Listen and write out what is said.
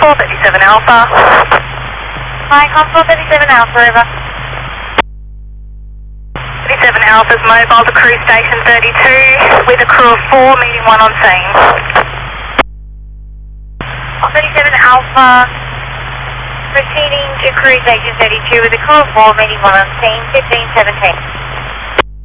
Contour 37 Alpha. Hi, Contour 37 Alpha, over. 37 Alpha's mobile to cruise station 32 with a crew of 4, meeting 1 on scene. 37 Alpha, proceeding to cruise station 32 with a crew of 4, meeting 1 on scene, 1517.